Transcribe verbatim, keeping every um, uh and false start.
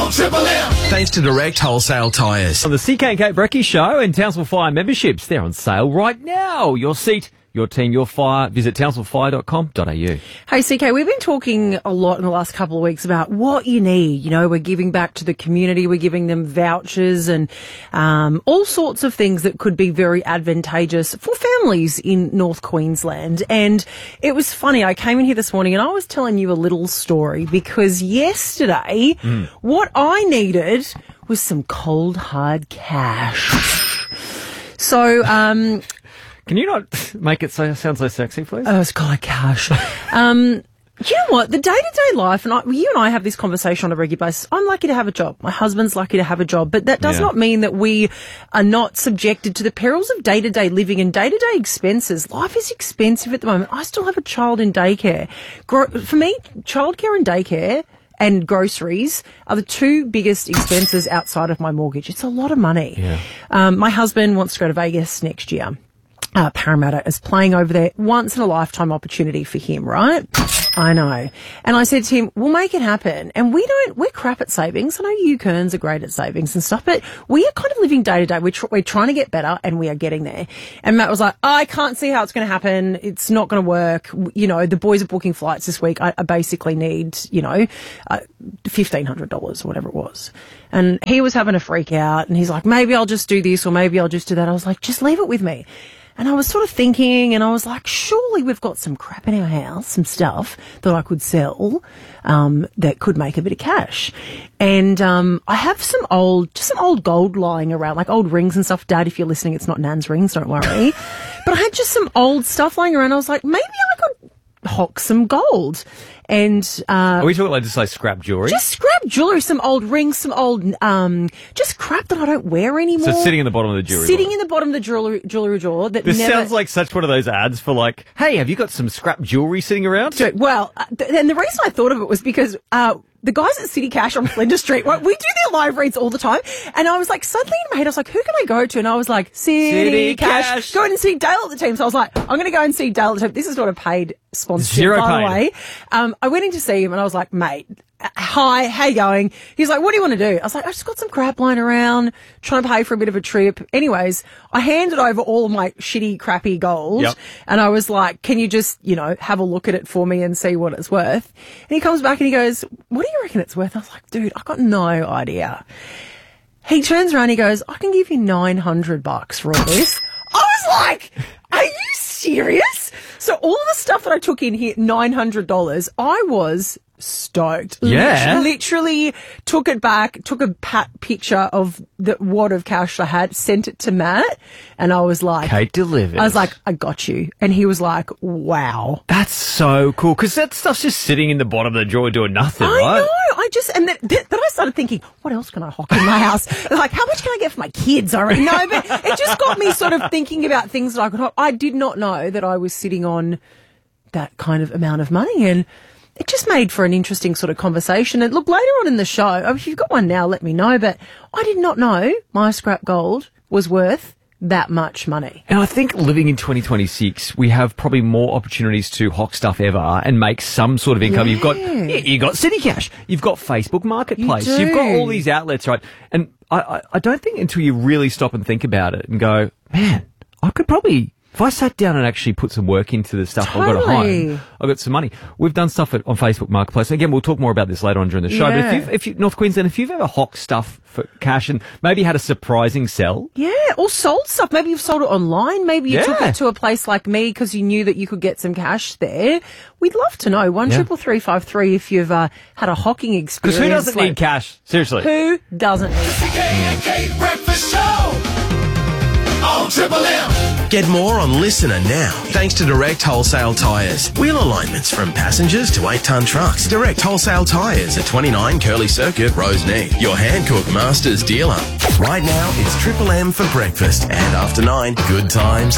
on Triple M. Thanks to Direct Wholesale Tyres. On the C K and Kate Brecky Show and Townsville Fire memberships, they're on sale right now. Your seat, your team, your fire. Visit townsville fire dot com dot a u. Hey, C K, we've been talking a lot in the last couple of weeks about what you need. You know, we're giving back to the community. We're giving them vouchers and um, all sorts of things that could be very advantageous for families in North Queensland. And it was funny. I came in here this morning and I was telling you a little story because yesterday mm. what I needed was some cold, hard cash. So, um... Can you not make it so sound so sexy, please? Oh, it's cold cash. um... You know what? The day-to-day life, and I, you and I have this conversation on a regular basis. I'm lucky to have a job. My husband's lucky to have a job. But that does yeah. not mean that we are not subjected to the perils of day-to-day living and day-to-day expenses. Life is expensive at the moment. I still have a child in daycare. Gro- For me, childcare and daycare and groceries are the two biggest expenses outside of my mortgage. It's a lot of money. Yeah. Um, my husband wants to go to Vegas next year. Uh, Parramatta is playing over there. Once in a lifetime opportunity for him, right? I know. And I said to him, we'll make it happen. And we don't, we're crap at savings. I know you Kearns are great at savings and stuff, but we are kind of living day to day. We're, tr- we're trying to get better and we are getting there. And Matt was like, I can't see how it's going to happen. It's not going to work. You know, the boys are booking flights this week. I, I basically need, you know, uh, fifteen hundred dollars or whatever it was. And he was having a freak out and he's like, maybe I'll just do this or maybe I'll just do that. I was like, just leave it with me. And I was sort of thinking, and I was like, surely we've got some crap in our house, some stuff that I could sell um, that could make a bit of cash. And um, I have some old, just some old gold lying around, like old rings and stuff. Dad, if you're listening, it's not Nan's rings, don't worry. But I had just some old stuff lying around. I was like, maybe I could hock some gold. And uh, are we talking like just like scrap jewellery? Just scrap jewellery, some old rings, some old, um, just crap that I don't wear anymore. So sitting in the bottom of the jewellery Sitting drawer. in the bottom of the jewellery, jewellery drawer. That this never... sounds like such one of those ads for like, hey, have you got some scrap jewellery sitting around? Well, uh, th- and the reason I thought of it was because uh, the guys at City Cash on Flinders Street, well, we do their live reads all the time. And I was like, suddenly in my head, I was like, who can I go to? And I was like, City, City Cash. Cash. Go in and see Dale at the team. So I was like, I'm going to go and see Dale at the team. This is not a paid sponsorship, Zero by paid. the way. Um, I went in to see him and I was like, mate, hi, how you going? He's like, what do you want to do? I was like, I just got some crap lying around, trying to pay for a bit of a trip. Anyways, I handed over all of my shitty, crappy gold. Yep. And I was like, can you just, you know, have a look at it for me and see what it's worth? And he comes back and he goes, what do you reckon it's worth? I was like, dude, I got no idea. He turns around and he goes, I can give you nine hundred bucks for all this. I was like, are you serious? So all the stuff that I took in here, nine hundred dollars, I was stoked. Yeah. Literally, literally took it back, took a pat picture of the wad of cash I had, sent it to Matt, and I was like, Kate delivered. I was like, I got you. And he was like, wow. That's so cool, because that stuff's just sitting in the bottom of the drawer doing nothing, I right? know. I just, and then, then I started thinking, what else can I hock in my house? Like, how much can I get for my kids? I already know, but it just got me sort of thinking about things that I could hock. I did not know that I was sitting on that kind of amount of money, and it just made for an interesting sort of conversation. And look, later on in the show, if you've got one now, let me know, but I did not know my scrap gold was worth that much money. And I think living in twenty twenty-six, we have probably more opportunities to hock stuff ever and make some sort of income. Yeah. You've got yeah, you got City Cash, you've got Facebook Marketplace, You do. you've got all these outlets, right? And I, I, I don't think until you really stop and think about it and go, man, I could probably, if I sat down and actually put some work into the stuff I've got at Totally. home, I've got some money. We've done stuff at, on Facebook Marketplace. Again, we'll talk more about this later on during the show. Yeah. But if you've, if you, North Queensland, if you've ever hocked stuff for cash and maybe had a surprising sell, Yeah, or sold stuff. Maybe you've sold it online. Maybe you took Yeah. it to a place like me because you knew that you could get some cash there. We'd love to know. One Yeah. triple three five three if you've uh, had a hocking experience. because who doesn't like- need cash? Seriously. Who doesn't need C K and Kate Breakfast Show on Triple M. Get more on Listener now, thanks to Direct Wholesale Tyres. Wheel alignments from passengers to eight-ton trucks. Direct Wholesale Tyres at twenty-nine Curly Circuit, Roseneath. Your Hankook Masters dealer. Right now, it's Triple M for breakfast. And after nine, good times